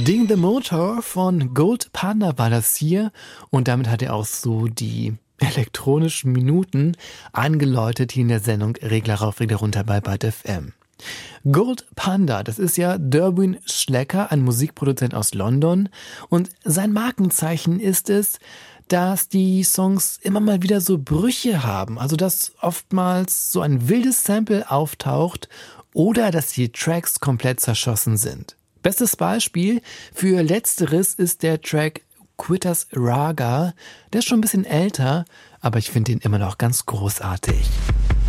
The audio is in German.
Ding the Motor von Gold Panda war das hier und damit hat er auch so die elektronischen Minuten angeläutet hier in der Sendung Regler rauf, Regler runter bei Byte FM. Gold Panda, das ist ja Derwin Schlecker, ein Musikproduzent aus London, und sein Markenzeichen ist es, dass die Songs immer mal wieder so Brüche haben, also dass oftmals so ein wildes Sample auftaucht oder dass die Tracks komplett zerschossen sind. Bestes Beispiel für Letzteres ist der Track Quitters Raga. Der ist schon ein bisschen älter, aber ich finde ihn immer noch ganz großartig.